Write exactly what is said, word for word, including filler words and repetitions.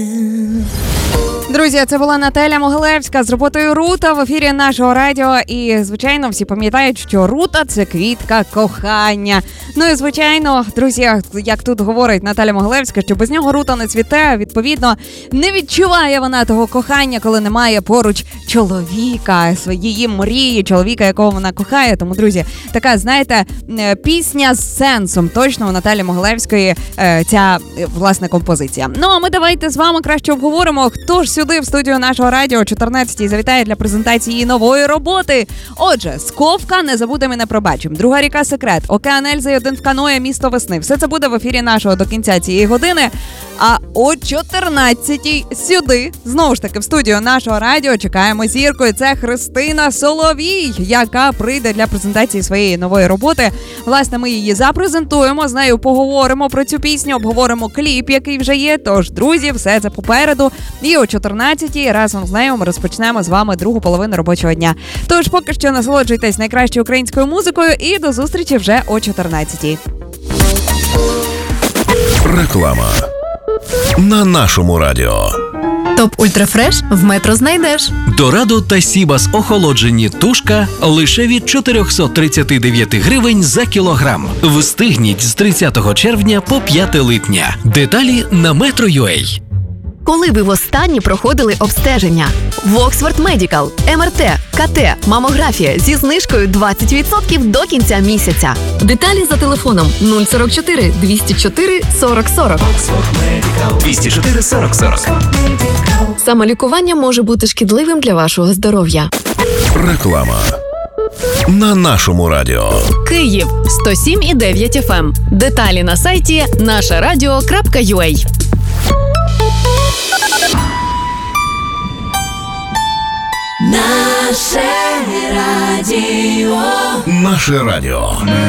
Друзі, це була Наталя Могилевська з роботою Рута в ефірі нашого радіо. І, звичайно, всі пам'ятають, що Рута – це квітка кохання. Ну і, звичайно, друзі, як тут говорить Наталя Могилевська, що без нього Рута не цвіте, відповідно, не відчуває вона того кохання, коли немає поруч чоловіка, своєї мрії, чоловіка, якого вона кохає. Тому, друзі, така, знаєте, пісня з сенсом точно у Наталі Могилевської ця, власне, композиція. Ну, а ми давайте з вами краще обговоримо, хто ж сюди в студію нашого радіо о чотирнадцятій завітає для презентації її нової роботи. Отже, Сковка, Не забудемо і не пробачимо, Друга ріка Секрет, Океан Ельзи, Один в каное, Місто весни. Все це буде в ефірі нашого до кінця цієї години. А о чотирнадцятій сюди, знову ж таки, в студію нашого радіо чекаємо зіркою. Це Христина Соловій, яка прийде для презентації своєї нової роботи. Власне, ми її запрезентуємо, з нею поговоримо про цю пісню, обговоримо кліп, який вже є. Тож, друзі, все це попереду. І о чотирнадцятій разом з нею ми розпочнемо з вами другу половину робочого дня. Тож, поки що насолоджуйтесь найкращою українською музикою і до зустрічі вже о чотирнадцятій. Реклама на нашому радіо. Топ Ультрафреш в Метро знайдеш. Дорадо та Сібас охолоджені тушка лише від чотириста тридцять дев'ять гривень за кілограм. Встигніть з тридцятого червня по п'яте липня. Деталі на Metro.ua. Коли ви востаннє проходили обстеження? В Оксфорд Медікал, ем ер те, ка те, мамографія зі знижкою двадцять відсотків до кінця місяця. Деталі за телефоном нуль сорок чотири двісті чотири сорок сорок. двісті чотири сорок сорок. Самолікування може бути шкідливим для вашого здоров'я. Реклама на нашому радіо. Київ сто сім і дев'ять еф ем. Деталі на сайті наша радіо крапка ю а. Наше радіо. Наше радіо.